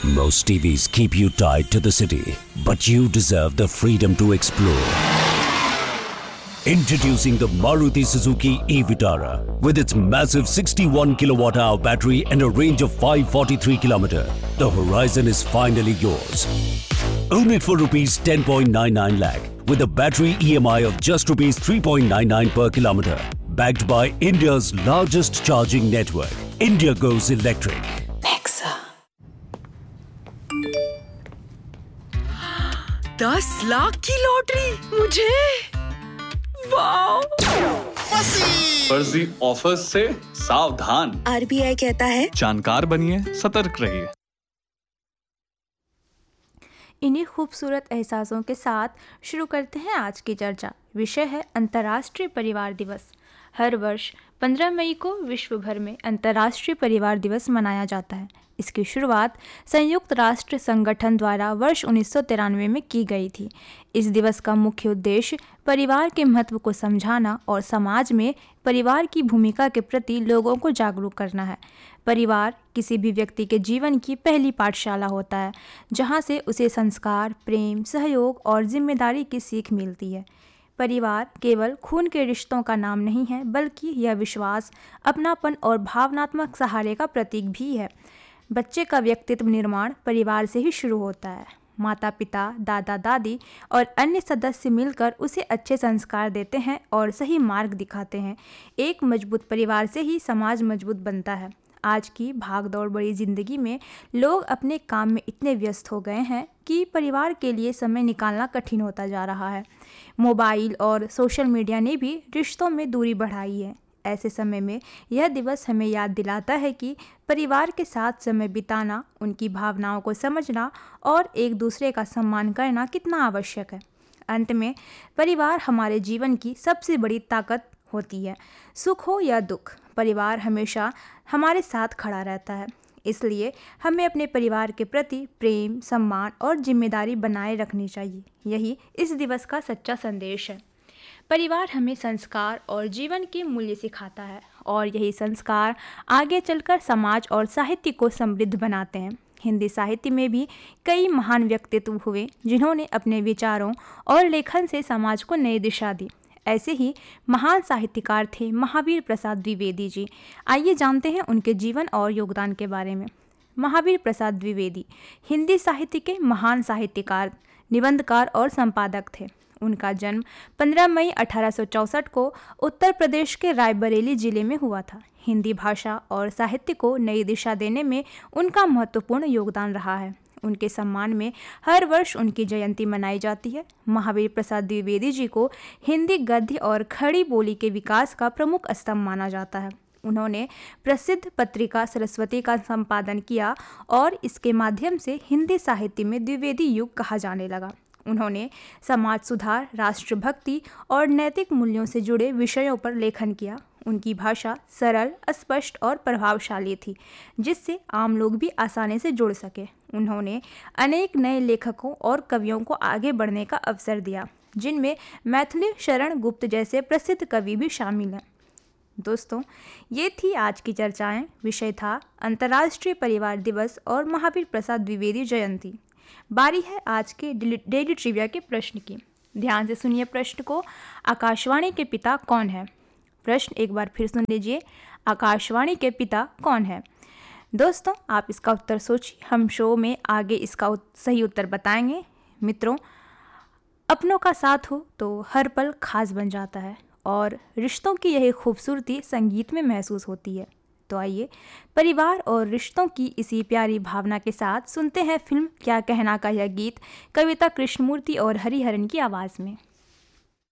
Most TVs keep you tied to the city, but you deserve the freedom to explore. Introducing the Maruti Suzuki e-Vitara with its massive 61 kilowatt-hour battery and a range of 543 km. The horizon is finally yours. Own it for rupees 10.99 lakh with a battery EMI of just rupees 3.99 per kilometer. Backed by India's largest charging network. India goes electric. Nexa. 10 lakh की lottery मुझे। Wow! फर्जी offers से सावधान। RBI कहता है जानकार बनिए, सतर्क रहिए। इन्हीं खूबसूरत एहसासों के साथ शुरू करते हैं आज की चर्चा। विषय है अंतर्राष्ट्रीय परिवार दिवस। हर वर्ष 15 मई को विश्व भर में अंतर्राष्ट्रीय परिवार दिवस मनाया जाता है। इसकी शुरुआत संयुक्त राष्ट्र संगठन द्वारा वर्ष 1993 में की गई थी। इस दिवस का मुख्य उद्देश्य परिवार के महत्व को समझाना और समाज में परिवार की भूमिका के प्रति लोगों को जागरूक करना है। परिवार किसी भी व्यक्ति के जीवन की पहली पाठशाला होता है, जहां से उसे संस्कार, प्रेम, सहयोग और जिम्मेदारी की सीख मिलती है। परिवार केवल खून के रिश्तों का नाम नहीं है, बल्कि यह विश्वास, अपनापन और भावनात्मक सहारे का प्रतीक भी है। बच्चे का व्यक्तित्व निर्माण परिवार से ही शुरू होता है। माता पिता, दादा दादी और अन्य सदस्य मिलकर उसे अच्छे संस्कार देते हैं और सही मार्ग दिखाते हैं। एक मजबूत परिवार से ही समाज मजबूत बनता है। आज की भागदौड़ भरी जिंदगी में लोग अपने काम में इतने व्यस्त हो गए हैं कि परिवार के लिए समय निकालना कठिन होता जा रहा है। मोबाइल और सोशल मीडिया ने भी रिश्तों में दूरी बढ़ाई है। ऐसे समय में यह दिवस हमें याद दिलाता है कि परिवार के साथ समय बिताना, उनकी भावनाओं को समझना और एक दूसरे का सम्मान करना कितना आवश्यक है। अंत में परिवार हमारे जीवन की सबसे बड़ी ताकत होती है। सुख हो या दुख, परिवार हमेशा हमारे साथ खड़ा रहता है। इसलिए हमें अपने परिवार के प्रति प्रेम, सम्मान और जिम्मेदारी बनाए रखनी चाहिए। यही इस दिवस का सच्चा संदेश है। परिवार हमें संस्कार और जीवन के मूल्य सिखाता है और यही संस्कार आगे चलकर समाज और साहित्य को समृद्ध बनाते हैं। हिंदी साहित्य में भी कई महान व्यक्तित्व हुए जिन्होंने अपने विचारों और लेखन से समाज को नई दिशा दी। ऐसे ही महान साहित्यकार थे महावीर प्रसाद द्विवेदी जी। आइए जानते हैं उनके जीवन और योगदान के बारे में। महावीर प्रसाद द्विवेदी हिंदी साहित्य के महान साहित्यकार, निबंधकार और संपादक थे। उनका जन्म 15 मई 1864 को उत्तर प्रदेश के रायबरेली जिले में हुआ था। हिंदी भाषा और साहित्य को नई दिशा देने में उनका महत्वपूर्ण योगदान रहा है। उनके सम्मान में हर वर्ष उनकी जयंती मनाई जाती है। महावीर प्रसाद द्विवेदी जी को हिंदी गद्य और खड़ी बोली के विकास का प्रमुख स्तंभ माना जाता है। उन्होंने प्रसिद्ध पत्रिका सरस्वती का संपादन किया और इसके माध्यम से हिंदी साहित्य में द्विवेदी युग कहा जाने लगा। उन्होंने समाज सुधार, राष्ट्रभक्ति और नैतिक मूल्यों से जुड़े विषयों पर लेखन किया। उनकी भाषा सरल, स्पष्ट और प्रभावशाली थी, जिससे आम लोग भी आसानी से जुड़ सके। उन्होंने अनेक नए लेखकों और कवियों को आगे बढ़ने का अवसर दिया, जिनमें मैथिली शरण गुप्त जैसे प्रसिद्ध कवि भी शामिल हैं। दोस्तों, ये थी आज की चर्चाएं। विषय था अंतर्राष्ट्रीय परिवार दिवस और महावीर प्रसाद द्विवेदी जयंती। बारी है आज के डेली ट्रिविया के प्रश्न की। ध्यान से सुनिए प्रश्न को। आकाशवाणी के पिता कौन है? प्रश्न एक बार फिर सुन लीजिए। आकाशवाणी के पिता कौन है? दोस्तों, आप इसका उत्तर सोचिए। हम शो में आगे इसका सही उत्तर बताएंगे। मित्रों, अपनों का साथ हो तो हर पल खास बन जाता है और रिश्तों की यही खूबसूरती संगीत में महसूस होती है। तो आइए परिवार और रिश्तों की इसी प्यारी भावना के साथ सुनते हैं फिल्म क्या कहना का यह गीत कविता कृष्णमूर्ति और हरिहरन की आवाज़ में।